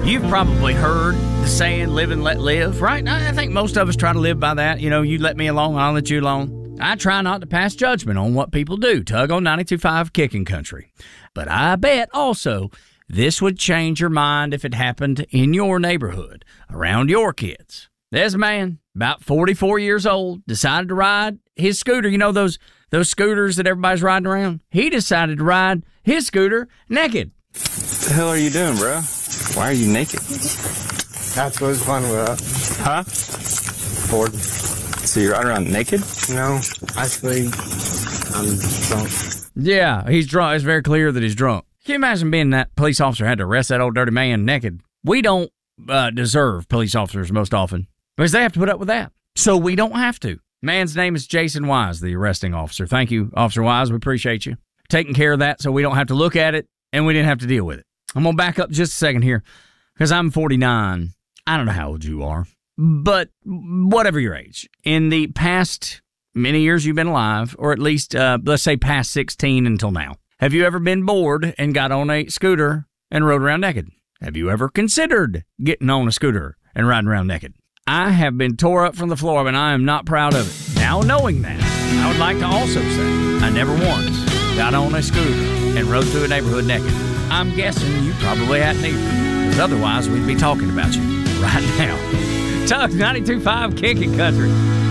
You've probably heard the saying, live and let live, right? I think most of us try to live by that. You know, you let me alone, I'll let you alone. I try not to pass judgment on what people do. Tug on 92.5 Kicking Country. But I bet also this would change your mind if it happened in your neighborhood, around your kids. There's a man, about 44 years old, decided to ride his scooter. You know those scooters that everybody's riding around? He decided to ride his scooter naked. What the hell are you doing, bro? Why are you naked? That's what's fun with it. Huh? Bored. So you're riding around naked? No, actually, I'm drunk. Yeah, he's drunk. It's very clear that he's drunk. Can you imagine being that police officer had to arrest that old dirty man naked? We don't deserve police officers most often because they have to put up with that. So we don't have to. Man's name is Jason Wise, the arresting officer. Thank you, Officer Wise. We appreciate you taking care of that so we don't have to look at it and we didn't have to deal with it. I'm going to back up just a second here because I'm 49. I don't know how old you are, but whatever your age, in the past many years you've been alive, or at least, let's say past 16 until now, have you ever been bored and got on a scooter and rode around naked? Have you ever considered getting on a scooter and riding around naked? I have been tore up from the floor, and I am not proud of it. Now, knowing that, I would like to also say I never once got on a scooter and rode through a neighborhood naked. I'm guessing you probably hadn't either, because otherwise we'd be talking about you right now. Tug 92.5 Kicking Country.